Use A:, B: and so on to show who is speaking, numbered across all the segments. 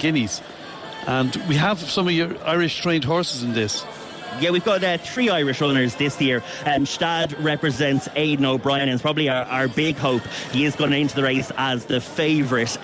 A: Guineas. And we have some of your Irish trained horses in this.
B: Yeah, we've got 3 Irish runners this year. Stad represents Aidan O'Brien, and it's probably our big hope. He is going into the race as the favourite.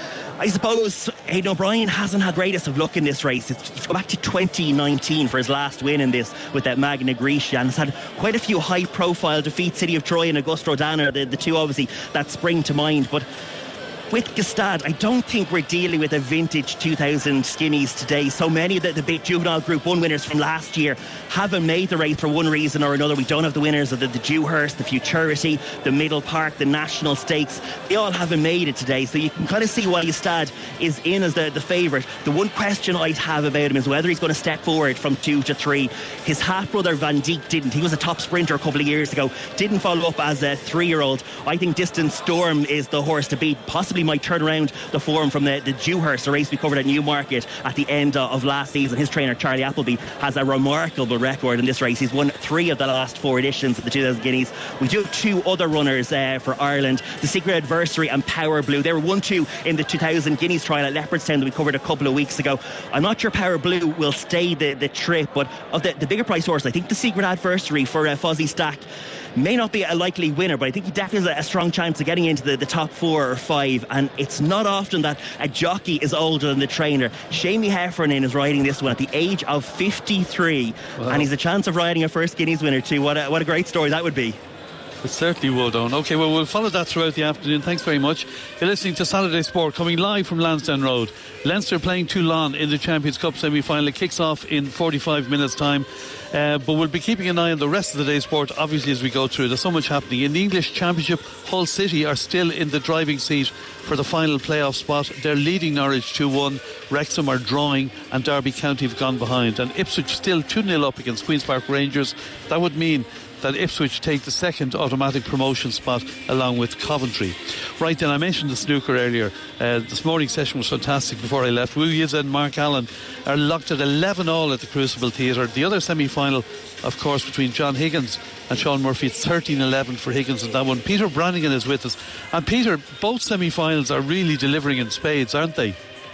B: I suppose Aidan O'Brien hasn't had greatest of luck in this race. It's go back to 2019 for his last win in this with that Magna Grecia, and has had quite a few high-profile defeats. City of Troy and Augusto Rodano, the two obviously that spring to mind. But with Gstaad, I don't think we're dealing with a vintage 2000 Guineas today. So many of the big juvenile Group 1 winners from last year haven't made the race for one reason or another. We don't have the winners of the Dewhurst, the Futurity, the Middle Park, the National Stakes. They all haven't made it today. So you can kind of see why Gstaad is in as the favourite. The one question I'd have about him is whether he's going to step forward from 2 to 3. His half-brother Van Dijk didn't. He was a top sprinter a couple of years ago. Didn't follow up as a 3-year-old. I think Distance Storm is the horse to beat. Possibly might turn around the form from the Dewhurst, a race we covered at Newmarket at the end of last season. His trainer Charlie Appleby has a remarkable record in this race. He's won 3 of the last 4 editions of the 2000 Guineas. We do have 2 other runners for Ireland, the Secret Adversary and Power Blue. They were 1-2 in the 2000 Guineas trial at Leopardstown that we covered a couple of weeks ago. I'm not sure Power Blue will stay the trip, but of the bigger price horse, I think the Secret Adversary for Fozzie Stack may not be a likely winner, but I think he definitely has a strong chance of getting into the top 4 or 5. And it's not often that a jockey is older than the trainer. Shamie Heffernan is riding this one at the age of 53. Wow. And he's a chance of riding a first Guineas winner too. What a great story that would be.
A: It certainly would, Owen. OK, well, we'll follow that throughout the afternoon. Thanks very much. You're listening to Saturday Sport, coming live from Lansdowne Road. Leinster playing Toulon in the Champions Cup semi-final. It kicks off in 45 minutes' time. But we'll be keeping an eye on the rest of the day's sport, obviously, as we go through. There's so much happening. In the English Championship, Hull City are still in the driving seat for the final playoff spot. They're leading Norwich 2-1. Wrexham are drawing, and Derby County have gone behind. And Ipswich still 2-0 up against Queen's Park Rangers. That would mean that Ipswich take the second automatic promotion spot along with Coventry. Right then, I mentioned the snooker earlier. This morning's session was fantastic before I left. Wu Yiza and Mark Allen are locked at 11-all at the Crucible Theatre. The other semi-final, of course, between John Higgins and Sean Murphy, it's 13-11 for Higgins in that one. Peter Brannigan is with us. And Peter, both semi-finals are really delivering in spades, aren't they?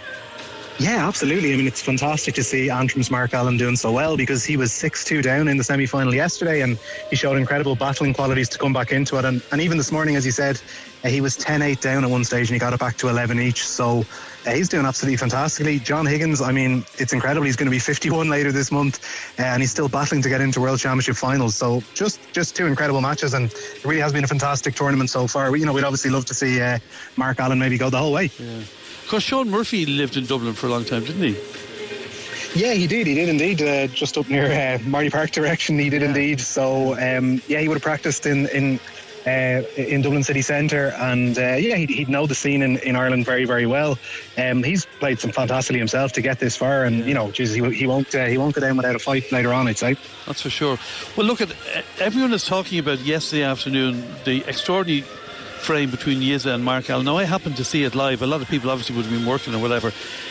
C: Yeah, absolutely. I mean, it's fantastic to see Antrim's Mark Allen doing so well, because he was 6-2 down in the semi-final yesterday, and he showed incredible battling qualities to come back into it. And even this morning, as you said, he was 10-8 down at one stage and he got it back to 11 each. So he's doing absolutely fantastically. John Higgins, I mean, it's incredible. He's going to be 51 later this month, and he's still battling to get into World Championship finals. So just 2 incredible matches, and it really has been a fantastic tournament so far. We'd obviously love to see Mark Allen maybe go the whole way.
A: Yeah. Of course, Sean Murphy lived in Dublin for a long time, didn't he?
C: Yeah, he did indeed. Just up near Marty Park direction, he did indeed. So, he would have practiced in Dublin city centre, and he'd know the scene in Ireland very, very well. He's played some fantastically himself to get this far, and he won't go down without a fight later on, I'd say.
A: That's for sure. Well, look, everyone is talking about yesterday afternoon the extraordinary frame between Yiza and Mark Allen. Now, I happened to see it live. A lot of people obviously would have been working or whatever.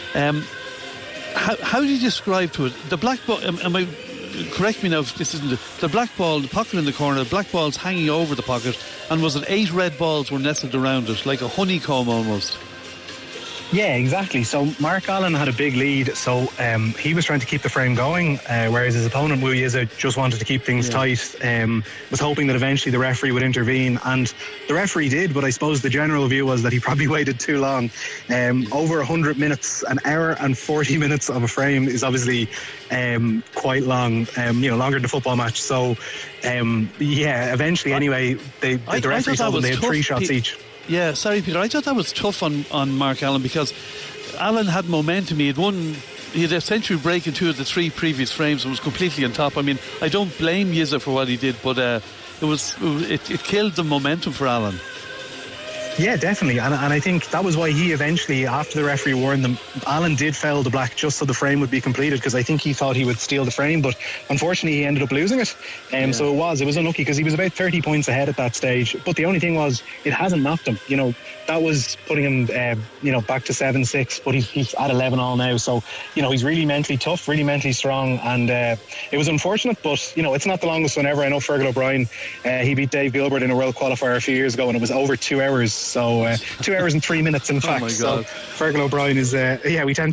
A: How do you describe to it the black ball? Correct me now if this isn't the black ball, the pocket in the corner, the black ball's hanging over the pocket, and was it 8 red balls were nestled around it, like a honeycomb almost?
C: Yeah, exactly. So Mark Allen had a big lead, so he was trying to keep the frame going, whereas his opponent Wu Yiza just wanted to keep things tight, was hoping that eventually the referee would intervene, and the referee did, but I suppose the general view was that he probably waited too long. Over 100 minutes, an hour and 40 minutes of a frame is obviously quite long, longer than a football match. So eventually anyway the referee told them they had 3 shots each.
A: Yeah, sorry Peter, I thought that was tough on Mark Allen, because Allen had momentum. He had a century break in 2 of the 3 previous frames and was completely on top. I mean, I don't blame Yiza for what he did, but it killed the momentum for Allen.
C: Yeah, definitely, and I think that was why he eventually, after the referee warned them, Allen did foul the black just so the frame would be completed, because I think he thought he would steal the frame, but unfortunately he ended up losing it. So it was unlucky, because he was about 30 points ahead at that stage. But the only thing was, it hasn't knocked him. That was putting him back to 7-6, but he's at 11-all now. So he's really mentally tough, really mentally strong, and it was unfortunate, but it's not the longest one ever. I know Fergal O'Brien, he beat Dave Gilbert in a world qualifier a few years ago, and it was over 2 hours. So 2 hours and 3 minutes, in fact.
A: Oh my God.
C: So Fergal O'Brien is we tend